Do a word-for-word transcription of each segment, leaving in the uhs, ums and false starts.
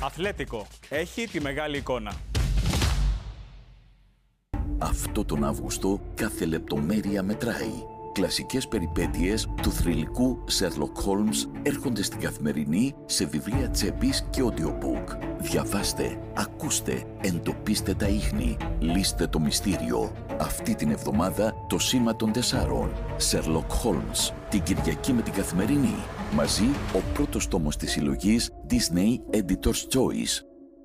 Αθλέτικο. Έχει τη μεγάλη εικόνα. Αυτό τον Αύγουστο κάθε λεπτομέρεια μετράει. Κλασικές περιπέτειες του θρυλικού Sherlock Holmes έρχονται στην Καθημερινή σε βιβλία τσέπης και audiobook. Διαβάστε, ακούστε, εντοπίστε τα ίχνη, λύστε το μυστήριο. Αυτή την εβδομάδα το Σήμα των Τεσσάρων. Sherlock Holmes. Την Κυριακή με την Καθημερινή. Μαζί ο πρώτος τόμος της συλλογής Disney Editor's Choice.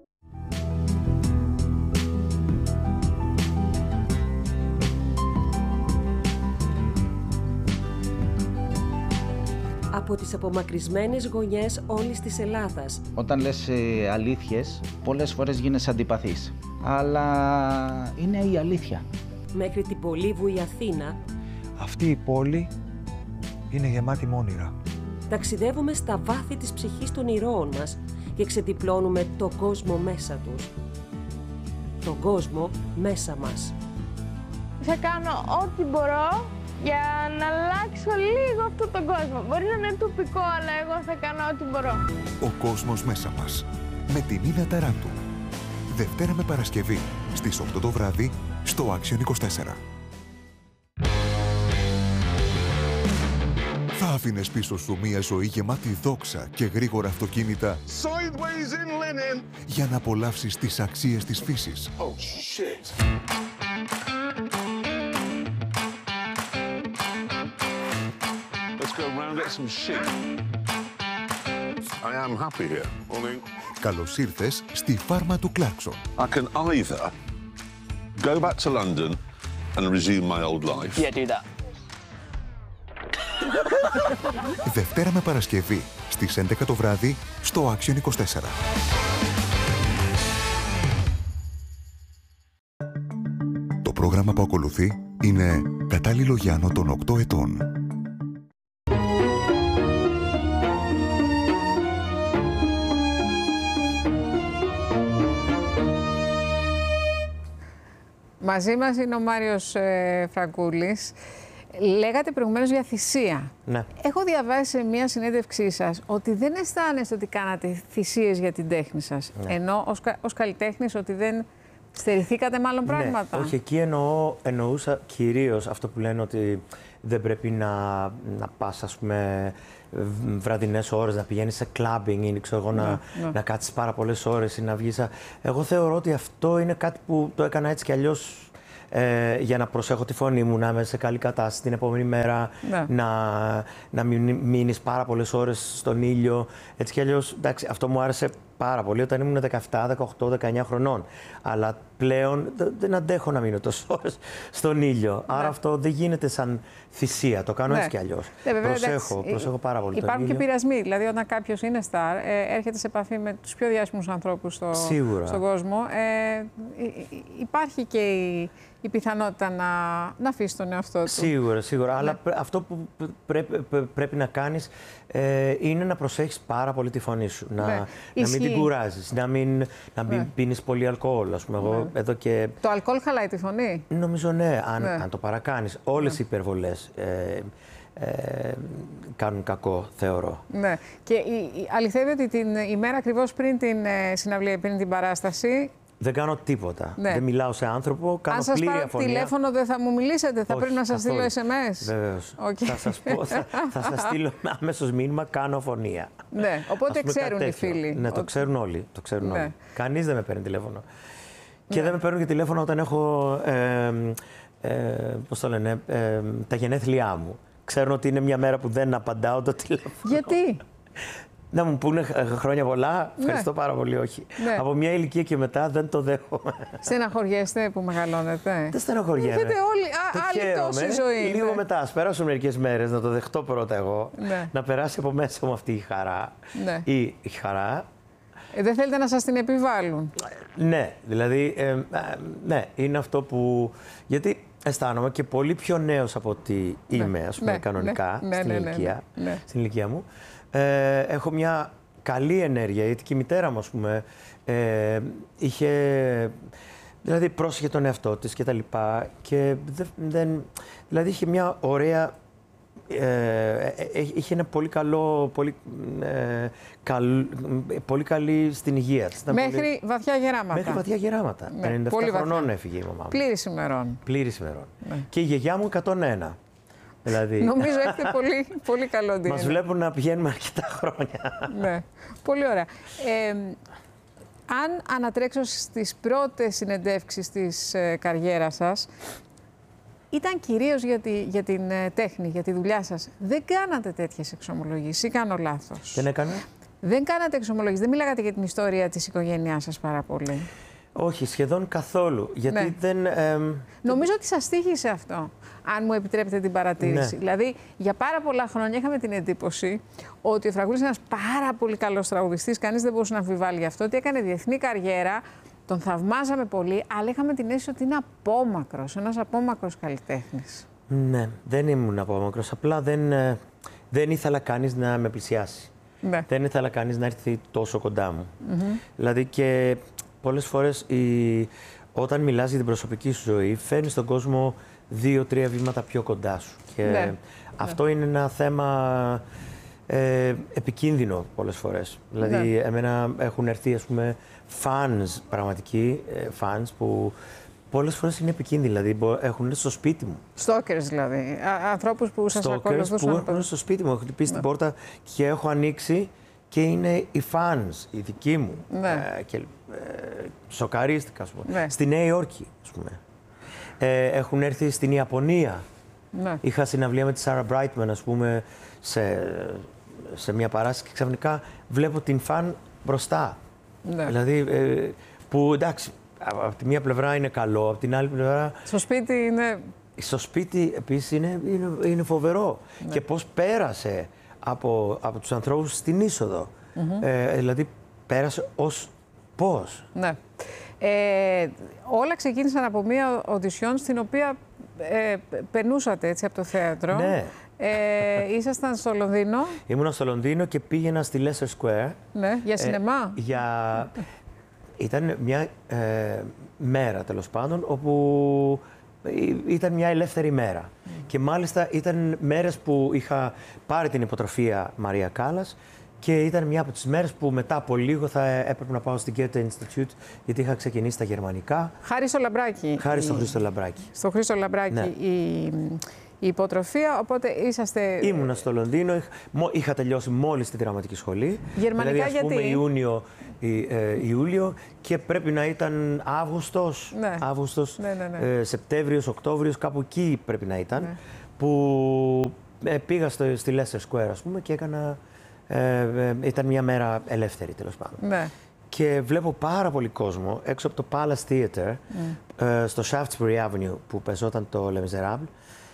Από τις απομακρυσμένες γωνιές όλης της Ελλάδας. Όταν λες ε, αλήθειες, πολλές φορές γίνεσαι αντιπαθής. Αλλά είναι η αλήθεια. Μέχρι την πολύβουη Αθήνα. Αυτή η πόλη είναι γεμάτη με όνειρα. Ταξιδεύουμε στα βάθη της ψυχής των ηρώων μας και ξεδιπλώνουμε τον κόσμο μέσα τους. Τον κόσμο μέσα μας. Θα κάνω ό,τι μπορώ για να αλλάξω λίγο αυτόν τον κόσμο. Μπορεί να είναι τοπικό, αλλά εγώ θα κάνω ό,τι μπορώ. Ο κόσμος μέσα μας. Με την Νίνα Ταράντου. Δευτέρα με Παρασκευή, στις οκτώ το βράδυ, στο Action είκοσι τέσσερα. Θα άφηνες πίσω σου μια ζωή γεμάτη δόξα και γρήγορα αυτοκίνητα για να απολαύσεις τις αξίες της φύσης. Oh, shit. Some shit. I am happy here. Morning. Καλώς ήρθες στη φάρμα του Κλάρκσον. I can either go back to London and resume my old life. Yeah, do that. Δευτέρα με Παρασκευή στις έντεκα το βράδυ στο Action είκοσι τέσσερα. Το πρόγραμμα που ακολουθεί είναι κατάλληλο για άνω των οκτώ ετών. Μαζί μας είναι ο Μάριος ε, Φραγκούλης. Λέγατε προηγουμένως για θυσία. Ναι. Έχω διαβάσει σε μία συνέντευξή σας ότι δεν αισθάνεστε ότι κάνατε θυσίες για την τέχνη σας. Ναι. Ενώ ως, ως καλλιτέχνης ότι δεν στερηθήκατε μάλλον πράγματα. Ναι, όχι, εκεί εννοώ, εννοούσα κυρίως αυτό που λένε ότι δεν πρέπει να, να πας, ας πούμε, βραδινές ώρες, να πηγαίνεις σε clubbing ή ξέρω εγώ, να, ναι. να κάτσεις πάρα πολλές ώρες ή να βγεις. Εγώ θεωρώ ότι αυτό είναι κάτι που το έκανα έτσι κι αλλιώς ε, για να προσέχω τη φωνή μου, να είμαι σε καλή κατάσταση την επόμενη μέρα, ναι. να, να μην μείνεις πάρα πολλές ώρες στον ήλιο. Έτσι κι αλλιώς, εντάξει, αυτό μου άρεσε πάρα πολύ όταν ήμουν δεκαεπτά, δεκαοκτώ, δεκαεννιά χρονών. Αλλά πλέον δεν αντέχω να μείνω τόσες ώρες στον ήλιο. Ναι. Άρα αυτό δεν γίνεται σαν θυσία. Το κάνω ναι. έτσι κι αλλιώς. Ναι, προσέχω, προσέχω πάρα πολύ. Υπάρχουν τον ήλιο. Και πειρασμοί. Δηλαδή, όταν κάποιος είναι στάρ, ε, έρχεται σε επαφή με τους πιο διάσημους ανθρώπους στο, στον κόσμο. Ε, υπάρχει και η, η πιθανότητα να, να αφήσει τον εαυτό του. Σίγουρα, σίγουρα. Ναι. Αλλά αυτό που πρέπει, πρέπει να κάνεις ε, είναι να προσέχεις πάρα πολύ τη φωνή σου. Να, ναι. να μην την κουράζεις, να μην, να μην ναι. πίνεις πολύ αλκοόλ. Ας πούμε, εγώ, ναι. εδώ και... Το αλκοόλ χαλάει τη φωνή. Νομίζω ναι, αν, ναι. αν το παρακάνεις. Όλες ναι. οι υπερβολές ε, ε, κάνουν κακό, θεωρώ. Ναι. Και η, η, αληθεύει ότι την ημέρα ακριβώς πριν την ε, συναυλία, πριν την παράσταση, δεν κάνω τίποτα. Ναι. Δεν μιλάω σε άνθρωπο, κάνω αν σας πλήρη πάρω αφωνία. τηλέφωνο δεν θα μου μιλήσετε, θα Όχι, πρέπει να σας καθόλου. στείλω ες εμ ες. Βεβαίως. Okay. Θα σας πω, θα, θα σας στείλω αμέσως μήνυμα, κάνω φωνία. Ναι, οπότε ξέρουν οι φίλοι. Ναι, το ότι... ξέρουν όλοι. Το ξέρουν ναι. όλοι. Κανείς δεν με παίρνει τηλέφωνο. Και Ναι. δεν με παίρνουν και τηλέφωνο όταν έχω ε, ε, πώς το λένε, ε, τα γενέθλιά μου. Ξέρουν ότι είναι μια μέρα που δεν απαντάω το τηλέφωνο. Γιατί? Να μου πούνε χρόνια πολλά, ευχαριστώ ναι. πάρα πολύ, όχι. Ναι. Από μια ηλικία και μετά δεν το δέχομαι. Στεναχωριέστε που μεγαλώνετε? Δεν στεναχωριέμαι. Έχετε όλοι, α, άλλη τόση ζωή. Λίγο ναι. μετά, ας περάσουν μερικές μέρες, να το δεχτώ πρώτα εγώ, ναι. να περάσει από μέσα μου αυτή η χαρά. Ναι. Ή η χαρά. Ε, δεν θέλετε να σας την επιβάλλουν? Ναι, δηλαδή, ε, ε, ναι, είναι αυτό που... Γιατί αισθάνομαι και πολύ πιο νέος από ότι είμαι, ναι. ας πούμε, ναι. κανονικά, ναι. στην, ναι, ηλικία, ναι, ναι. στην ηλικία μου. Ε, έχω μια καλή ενέργεια, γιατί και η μητέρα μου, ας πούμε, ε, είχε... Δηλαδή, πρόσεχε τον εαυτό της και τα λοιπά και δεν... Δηλαδή, είχε μια ωραία ε, είχε ένα πολύ καλό, πολύ, ε, καλ, πολύ καλή στην υγεία της. Μέχρι πολύ... βαθιά γεράματα. Μέχρι βαθιά γεράματα. Ναι, ενενήντα επτά χρονών έφυγε η μαμά μου. Πλήρης ημερών. Πλήρης ημερών. Ναι. Και η γιαγιά μου εκατόν ένα. Δηλαδή... Νομίζω έχετε πολύ, πολύ καλό ντύο. Μας βλέπουν να πηγαίνουμε αρκετά χρόνια. Ναι, πολύ ωραία. Ε, αν ανατρέξω στις πρώτες συνεντεύξεις της ε, καριέρας σας, ήταν κυρίως για, τη, για την ε, τέχνη, για τη δουλειά σας. Δεν κάνατε τέτοιες εξομολογήσεις ή κάνω λάθος? Δεν έκανα. Δεν κάνατε εξομολογήσεις, δεν μιλάγατε για την ιστορία της οικογένειάς σας πάρα πολύ. Όχι, σχεδόν καθόλου. Γιατί ναι. δεν... Ε, Νομίζω ότι σας τύχησε αυτό, αν μου επιτρέπετε την παρατήρηση. Ναι. Δηλαδή, για πάρα πολλά χρόνια είχαμε την εντύπωση ότι ο Φραγκούλης είναι ένας πάρα πολύ καλός τραγουδιστής, κανείς δεν μπορούσε να αμφιβάλλει γι' αυτό, ότι έκανε διεθνή καριέρα, τον θαυμάζαμε πολύ, αλλά είχαμε την αίσθηση ότι είναι απόμακρος, ένας απόμακρος καλλιτέχνης. Ναι, δεν ήμουν απόμακρος, απλά δεν, δεν ήθελα κανείς να με πλησιάσει. Ναι. Δεν ήθελα κανείς να έρθει τόσο κοντά μου. Mm-hmm. Δηλαδή και πολλές φορές η... όταν μιλάς για την προσωπική σου ζωή, φέρνεις τον κόσμο δύο-τρία βήματα πιο κοντά σου. Και ναι. αυτό ναι. είναι ένα θέμα ε, επικίνδυνο πολλές φορές. Δηλαδή, ναι. εμένα έχουν έρθει, ας πούμε, fans, πραγματικοί ε, fans, που πολλές φορές είναι επικίνδυνοι. Δηλαδή, έχουν έρθει στο σπίτι μου. Stalkers δηλαδή. Α, ανθρώπους που σας ακολουθούσαν. Που έχουν έρθει στο σπίτι μου. Έχω χτυπήσει ναι. την πόρτα και έχω ανοίξει και είναι οι fans, οι δικοί μου. Ναι. Ε, και, ε, σοκαρίστηκα, ας πούμε. Ναι. Στη Νέα Υόρκη, ας πούμε. Ε, έχουν έρθει στην Ιαπωνία. Ναι. Είχα συναυλία με τη Sarah Brightman, ας πούμε, σε, σε μια παράσταση και ξαφνικά βλέπω την φαν μπροστά. Ναι. Δηλαδή, ε, που εντάξει, από τη μία πλευρά είναι καλό, από την άλλη πλευρά... Στο σπίτι είναι... Στο σπίτι επίσης είναι, είναι, είναι φοβερό. Ναι. Και πώς πέρασε από, από τους ανθρώπους στην είσοδο. Mm-hmm. Ε, δηλαδή, πέρασε ως πώς. Ναι. Ε, όλα ξεκίνησαν από μια οντισιόν στην οποία ε, περνούσατε έτσι από το θέατρο. Ναι. Ε, ήσασταν στο Λονδίνο. Ήμουνα στο Λονδίνο και πήγαινα στη Leicester Square. Ναι, για σινεμά. Ε, για... Ήταν μια ε, μέρα, τέλος πάντων, όπου ήταν μια ελεύθερη μέρα. Mm. Και μάλιστα ήταν μέρες που είχα πάρει την υποτροφία Μαρία Κάλλας και ήταν μια από τις μέρες που μετά από λίγο θα έπρεπε να πάω στην Goethe Institute, γιατί είχα ξεκινήσει τα γερμανικά. Χάρη στο Λαμπράκι. Χάρη στο Χρήστο Λαμπράκι. Στο Χρήστο Λαμπράκι ναι. η, η υποτροφία, οπότε είσαστε... Ήμουνα στο Λονδίνο, είχα, είχα τελειώσει μόλις τη δραματική σχολή. Γερμανικά δηλαδή, ας πούμε, γιατί? Ιούνιο, ε, Ιούλιο και πρέπει να ήταν Αύγουστος, ναι. Αύγουστος ναι, ναι, ναι. Ε, Σεπτέμβριος, Οκτώβριος, κάπου εκεί πρέπει να ήταν, ναι. που ε, πήγα στο, στη Leicester Square, ας πούμε, και έκανα... Ε, ε, ήταν μια μέρα ελεύθερη, τέλος πάντων. Ναι. Και βλέπω πάρα πολύ κόσμο έξω από το Palace Theatre, mm. ε, στο Shaftesbury Avenue, που παίζονταν το Les Miserables,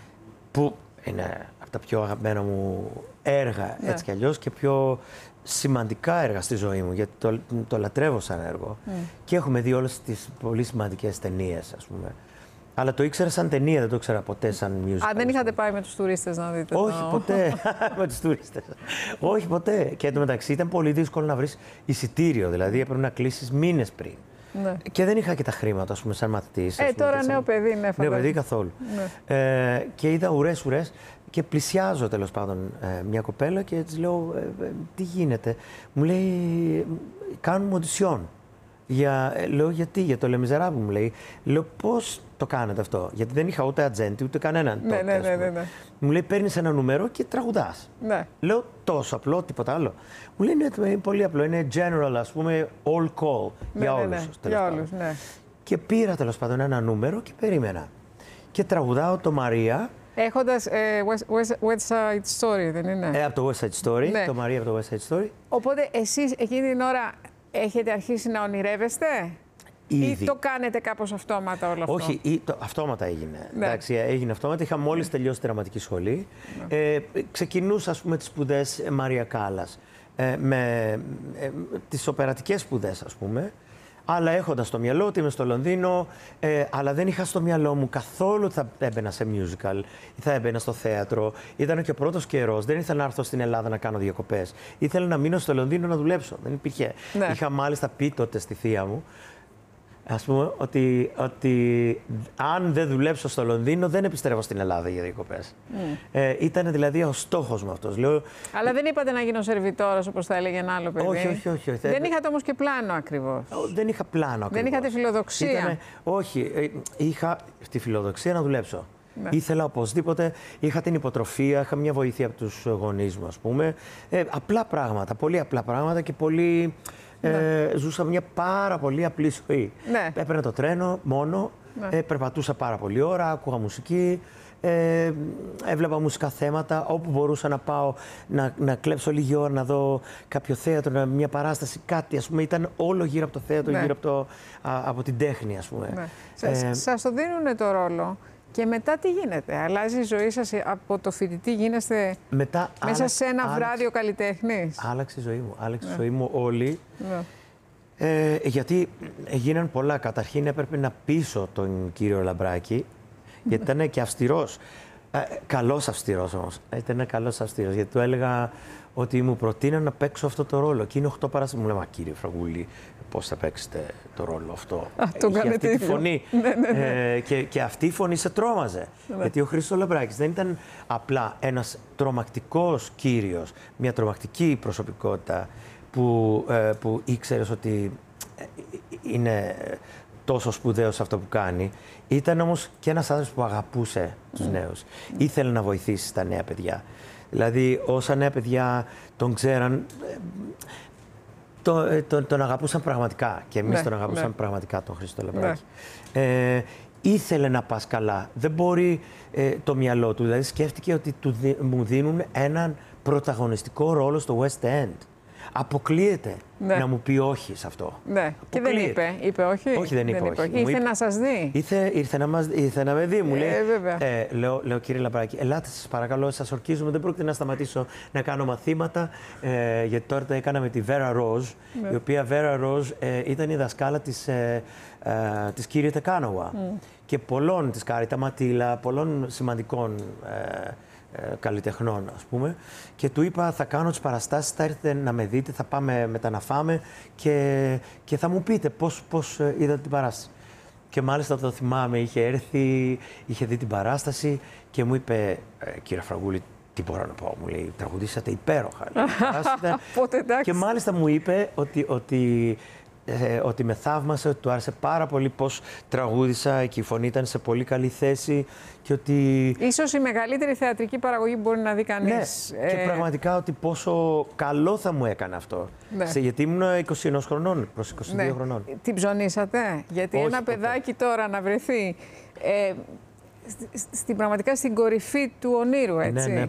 που είναι από τα πιο αγαπημένα μου έργα, ναι. έτσι κι αλλιώς, και πιο σημαντικά έργα στη ζωή μου, γιατί το, το λατρεύω σαν έργο. Mm. Και έχουμε δει όλες τις πολύ σημαντικές ταινίες, ας πούμε. Αλλά το ήξερα σαν ταινία, δεν το ήξερα ποτέ σαν musical. Α, δεν είχατε πάει με τους τουρίστες να δείτε? Όχι, το... ποτέ. Με τους τουρίστες. Όχι, ποτέ. Και εντωμεταξύ ήταν πολύ δύσκολο να βρεις εισιτήριο. Δηλαδή έπρεπε να κλείσεις μήνες πριν. Ναι. Και δεν είχα και τα χρήματα, ας πούμε, σαν μαθητής. Ε, τώρα σαν... νέο παιδί, ναι, φαντάζομαι. Νέο παιδί καθόλου. Ναι. Ε, και είδα ουρές, ουρές. Και πλησιάζω τέλος πάντων ε, μια κοπέλα και της λέω, ε, ε, τι γίνεται? Μου λέει, κάνουμε οντισιόν. Για, ε, λέω, γιατί, για το Les Miserables, μου λέει. Λέω, πώς το κάνετε αυτό? Γιατί δεν είχα ούτε ατζέντη, ούτε κανέναν ναι, τότε. Ναι, ναι, ναι, ναι. Μου λέει, παίρνεις ένα νούμερο και τραγουδάς. Ναι. Λέω, τόσο απλό, τίποτα άλλο. Μου λέει, ναι, είναι πολύ απλό, είναι general, ας πούμε, all call, ναι, για ναι, όλους. Ναι, για όλους, ναι. Και πήρα τέλος πάντων ένα νούμερο και περίμενα. Και τραγουδάω το Μαρία. Έχοντας ε, West, West, West Side Story, δεν είναι? Ε, από το West Side Story, ναι. Το Μαρία από το West Side Story. Οπότε εσείς εκείνη την ώρα έχετε αρχίσει να ονειρεύεστε? Ήδη. Ή το κάνετε κάπως αυτόματα όλο αυτό? Όχι, ή, το, αυτόματα έγινε. Ναι. Εντάξει, έγινε αυτόματα. Είχα μόλις τελειώσει τη δραματική σχολή. Ναι. Ε, ξεκινούσα, ας πούμε, τις σπουδές Μαρία Κάλλας, ε, με ε, τις οπερατικές σπουδές, ας πούμε. Αλλά έχοντας στο μυαλό ότι είμαι στο Λονδίνο, ε, αλλά δεν είχα στο μυαλό μου καθόλου ότι θα έμπαινα σε musical ή θα έμπαινα στο θέατρο. Ήταν και ο πρώτος καιρός. Δεν ήθελα να έρθω στην Ελλάδα να κάνω διακοπές. Ήθελα να μείνω στο Λονδίνο να δουλέψω. Δεν υπήρχε. Ναι. Είχα μάλιστα πει τότε στη θεία μου, Ας πούμε ότι, ότι αν δεν δουλέψω στο Λονδίνο, δεν επιστρέφω στην Ελλάδα για διακοπές. Mm. Ε, ήταν δηλαδή ο στόχος μου αυτός. Λέω, αλλά δεν είπατε να γίνω σερβιτόρος, όπως θα έλεγε ένα άλλο παιδί. Όχι, όχι, όχι. όχι. Δεν είχατε όμως και πλάνο ακριβώς. Δεν είχα πλάνο ακριβώς. Δεν είχατε φιλοδοξία. Ήτανε, όχι, είχα τη φιλοδοξία να δουλέψω. Ναι. Ήθελα οπωσδήποτε, είχα την υποτροφία, είχα μια βοήθεια από τους γονείς μου, ας πούμε. Ε, απλά πράγματα, πολύ απλά πράγματα και πολύ... Ναι. Ε, ζούσα μια πάρα πολύ απλή ζωή. Ναι. Έπαιρνα το τρένο μόνο, ναι. ε, περπατούσα πάρα πολύ ώρα, άκουγα μουσική, ε, έβλεπα μουσικά θέματα, όπου μπορούσα να πάω να, να κλέψω λίγη ώρα, να δω κάποιο θέατρο, μια παράσταση, κάτι, ας πούμε, ήταν όλο γύρω από το θέατρο, ναι. γύρω από, το, α, από την τέχνη, ας πούμε. Ναι. Σας, ε, σας το δίνουν το ρόλο. Και μετά τι γίνεται, αλλάζει η ζωή σας από το φοιτητή, γίνεστε μετά, μέσα άλλαξε, σε ένα άλλαξε, βράδυ ο καλλιτέχνης. Άλλαξε η ζωή μου, άλλαξε η ναι. ζωή μου όλη. Ναι. Ε, γιατί έγιναν πολλά. Καταρχήν έπρεπε να πείσω τον κύριο Λαμπράκη, γιατί ήταν και αυστηρός. Ε, καλός αυστηρός όμως. Ήταν καλός αυστηρός, γιατί του έλεγα ότι μου προτείνα να παίξω αυτό το ρόλο. Και είναι οκτώ παράσταση. Μου λέει, μα κύριε Φραγκούλη, πώς θα παίξετε το ρόλο αυτό. Α, το Είχε αυτή τη φωνή. Ναι, ναι, ναι. Ε, και, και αυτή η φωνή σε τρόμαζε. Ναι. Γιατί ο Χρήστος Λαμπράκης δεν ήταν απλά ένας τρομακτικός κύριος, μια τρομακτική προσωπικότητα που, ε, που ήξερες ότι είναι τόσο σπουδαίος σε αυτό που κάνει. Ήταν όμως και ένας άνθρωπος που αγαπούσε τους mm. νέους. Mm. Ήθελε να βοηθήσει τα νέα παιδιά. Δηλαδή, όσα νέα παιδιά τον ξέραν, τον, τον, τον αγαπούσαν πραγματικά. Και εμείς ναι, τον αγαπούσαμε ναι. πραγματικά τον Χρήστο Λαμπράκη. Ναι. Ε, ήθελε να πας καλά. Δεν μπορεί ε, το μυαλό του. Δηλαδή, σκέφτηκε ότι του, μου δίνουν έναν πρωταγωνιστικό ρόλο στο West End. Αποκλείεται ναι. να μου πει όχι σε αυτό. Ναι. Και δεν είπε. Είπε όχι. Όχι, δεν είπε δεν όχι. όχι. Ήρθε να σας δει. Ήρθε, ήρθε, να, μας, ήρθε να με δει. Μου λέει, ε, ε, λέω, λέω, κύριε Λαμπράκη, ελάτε σας παρακαλώ, σας ορκίζουμε. Δεν πρόκειται να σταματήσω να κάνω μαθήματα. Ε, γιατί τώρα το έκανα με τη Vera Rose, ναι. η οποία Vera Rose ε, ήταν η δασκάλα της, ε, ε, της κύριε Τεκάνοβα. Mm. Και πολλών, της Κάριτα Ματίλα, πολλών σημαντικών ε, Ε, καλλιτεχνών, ας πούμε, και του είπα θα κάνω τις παραστάσεις, θα έρθετε να με δείτε, θα πάμε μετά να φάμε και, και θα μου πείτε πώς, πώς είδατε την παράσταση. Και μάλιστα το θυμάμαι, είχε έρθει, είχε δει την παράσταση και μου είπε, ε, κύριε Φραγκούλη, τι μπορώ να πω, μου λέει, τραγουδήσατε υπέροχα. Και μάλιστα μου είπε ότι, ότι Ε, ότι με θαύμασε, ότι του άρεσε πάρα πολύ πώς τραγούδισα και η φωνή ήταν σε πολύ καλή θέση και ότι... Ίσως η μεγαλύτερη θεατρική παραγωγή μπορεί να δει κανείς. Ναι, ε... και πραγματικά ότι πόσο καλό θα μου έκανε αυτό. Ναι. Σε, γιατί ήμουν είκοσι ένα χρονών, προς είκοσι δύο ναι. χρονών. Την ψωνίσατε, γιατί όχι, ένα ποτέ. παιδάκι τώρα να βρεθεί... Ε, στην πραγματικά στην κορυφή του ονείρου, έτσι. Ναι, ναι,